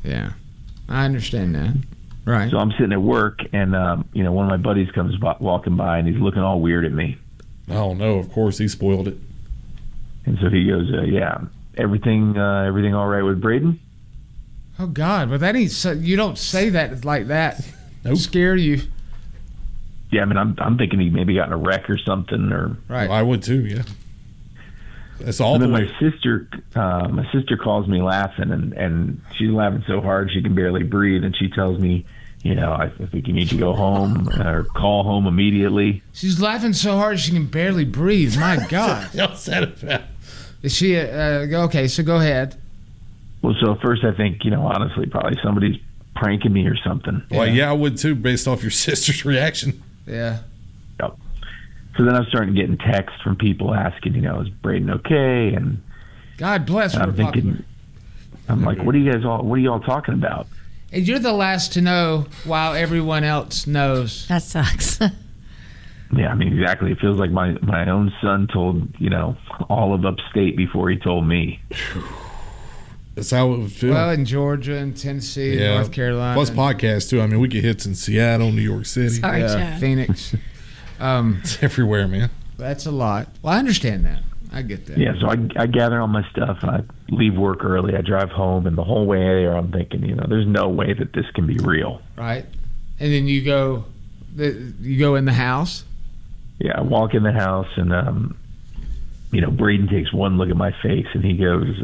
Yeah, I understand that. Right. So I'm sitting at work, and one of my buddies comes walking by, and he's looking all weird at me. Oh no! Of course, he spoiled it. And so he goes, "Yeah, everything all right with Braden?" Oh God, but that ain't. You don't say that like that. Nope. Scare you. Yeah, I mean, I'm thinking he maybe got in a wreck or something, or right. Well, I would too. Yeah. That's all. And then my sister calls me laughing, and she's laughing so hard she can barely breathe, and she tells me, I think you need to go home or call home immediately. She's laughing so hard she can barely breathe. My God. Y'all said it fast. Is she okay? So go ahead. Well, so first I think honestly probably somebody's pranking me or something. Well, yeah, I would too, based off your sister's reaction. Yeah. Yep. So then I'm starting getting texts from people asking, is Braden okay? And God bless. I'm thinking, I'm like, what are y'all talking about? And you're the last to know while everyone else knows. That sucks. Yeah, I mean, exactly. It feels like my own son told, all of upstate before he told me. That's how it would feel. Well, in Georgia and Tennessee, and North Carolina. Plus podcasts, too. I mean, we get hits in Seattle, New York City. Sorry, Chad. Phoenix. It's everywhere, man. That's a lot. Well, I understand that. I get that. Yeah, so I gather all my stuff, and I leave work early. I drive home, and the whole way there, I'm thinking, there's no way that this can be real. Right. And then you go in the house? Yeah, I walk in the house, and, Braden takes one look at my face, and he goes,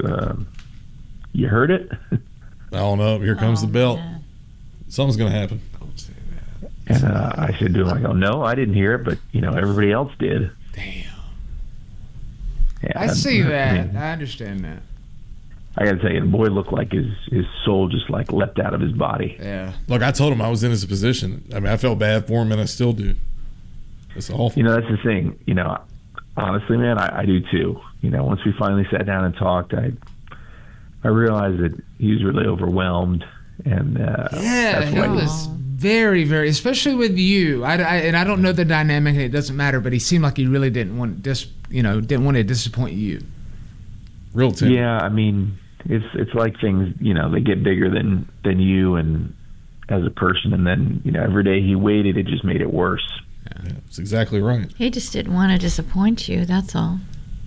you heard it? Oh, no, here comes the belt. Man. Something's going to happen. Don't say that. And I said to him, I go, no, I didn't hear it, but, everybody else did. Damn. Yeah, I see that. I mean, I understand that. I got to tell you, the boy looked like his soul just like leapt out of his body. Yeah. Look, I told him I was in his position. I mean, I felt bad for him, and I still do. It's awful. That's the thing. Honestly, man, I do too. Once we finally sat down and talked, I realized that he was really overwhelmed, and that's he why was very, very, especially with you. I don't know the dynamic, and it doesn't matter. But he seemed like he really didn't want to disappoint you. Real tender. Yeah, I mean, it's like things, they get bigger than you and as a person, and then every day he waited, it just made it worse. Yeah, that's exactly right. He just didn't want to disappoint you, that's all.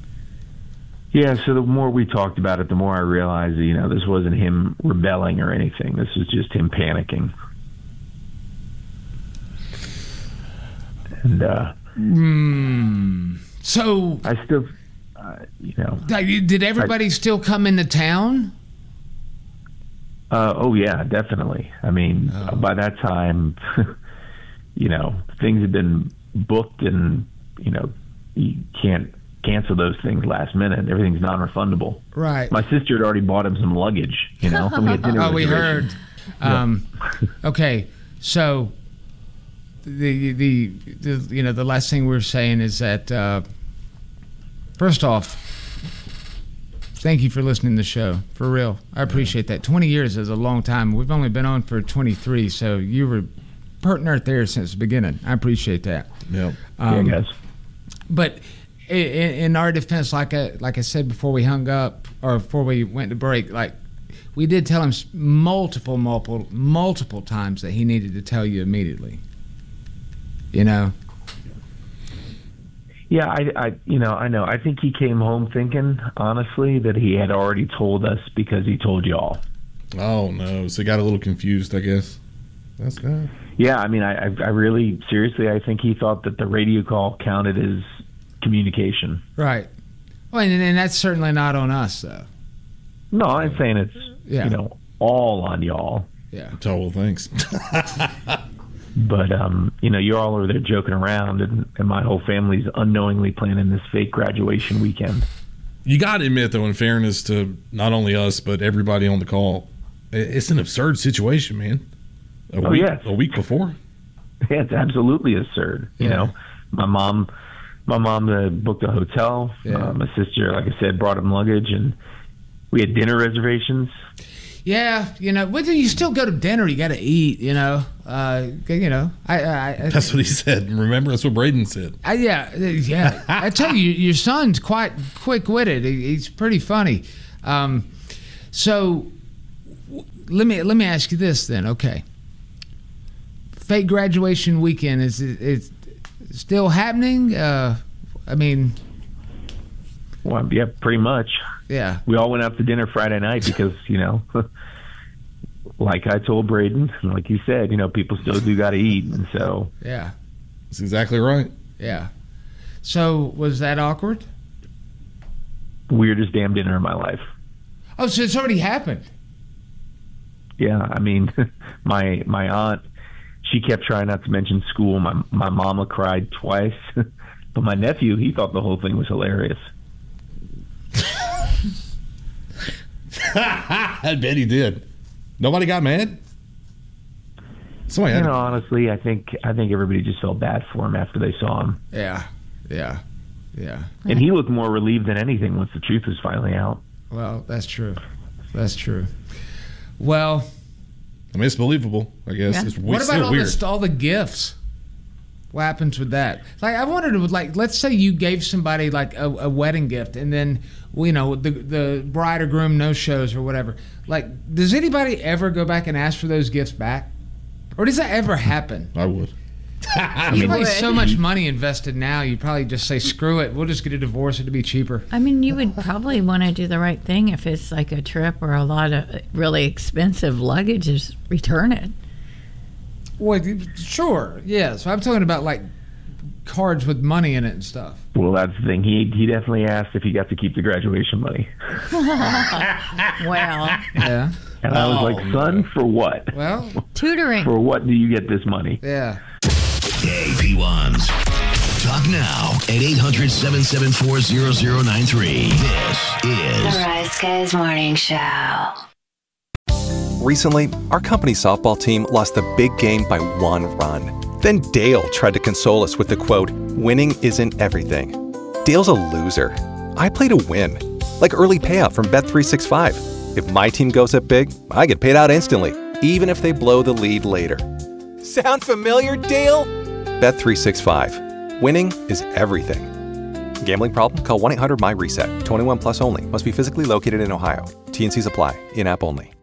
Yeah, so the more we talked about it, the more I realized that, this wasn't him rebelling or anything. This was just him panicking. And so I still, did everybody still come into town? Oh yeah, definitely. I mean, by that time, things had been booked, and you can't cancel those things last minute. Everything's non-refundable. Right. My sister had already bought him some luggage. And we had dinner we reservations. heard. Okay, so the last thing we're saying is that first off, thank you for listening to the show. For real, I appreciate that. 20 years is a long time. We've only been on for 23, so you were partnered there since the beginning. I appreciate that. Yeah. Yeah, guys. But in our defense, like I said before we hung up or before we went to break, like we did tell him multiple times that he needed to tell you immediately. Yeah, I know. I think he came home thinking, honestly, that he had already told us because he told y'all. Oh no, so he got a little confused, I guess. That's bad. Yeah, I mean, I really, seriously, I think he thought that the radio call counted as communication. Right. Well, and that's certainly not on us, though. No, I'm saying it's, all on y'all. Yeah. Total thanks. But, you're all over there joking around, and my whole family's unknowingly planning this fake graduation weekend. You got to admit, though, in fairness to not only us, but everybody on the call, it's an absurd situation, man. A week before? Yeah, it's absolutely absurd. You know, my mom booked a hotel. Yeah. My sister, like I said, brought him luggage, and we had dinner reservations. Yeah, whether you still go to dinner, you got to eat. I That's what he said. Remember, that's what Braden said. Yeah. I tell you, your son's quite quick-witted. He's pretty funny. So let me ask you this then. Okay, fake graduation weekend, is it still happening? I mean, well, yeah, pretty much. Yeah, we all went out to dinner Friday night because like I told Braden, and like you said, people still do got to eat, and so yeah, that's exactly right. Yeah. So was that awkward? Weirdest damn dinner of my life. Oh, so it's already happened. Yeah, I mean, my aunt, she kept trying not to mention school. My mama cried twice, but my nephew, he thought the whole thing was hilarious. I bet he did. Nobody got mad? Somebody honestly, I think everybody just felt bad for him after they saw him. Yeah. And he looked more relieved than anything once the truth was finally out. Well, that's true. Well, I mean, it's believable, I guess. Yeah. It's what about all the gifts? What happens with that? Like, I wondered, let's say you gave somebody like a wedding gift, and then the bride or groom no shows or whatever. Like, does anybody ever go back and ask for those gifts back, or does that ever happen? I would. You probably so much money invested now, you probably just say, screw it, we'll just get a divorce, it'd be cheaper. I mean, you would probably want to do the right thing if it's like a trip or a lot of really expensive luggage, is return it. Well, sure, yes. I'm talking about like cards with money in it and stuff. Well, that's the thing. He definitely asked if he got to keep the graduation money. Well. Yeah. And I was like, son, for what? Well, tutoring. For what do you get this money? Yeah. Hey, P1s. Talk now at 800-774-0093. This is The Rise Guys Morning Show. Recently, our company softball team lost the big game by 1 run. Then Dale tried to console us with the quote, "Winning isn't everything." Dale's a loser. I play to win. Like early payout from Bet365. If my team goes up big, I get paid out instantly, even if they blow the lead later. Sound familiar, Dale? Bet365. Winning is everything. Gambling problem? Call 1-800-MY-RESET. 21 plus only. Must be physically located in Ohio. T&Cs apply. In-app only.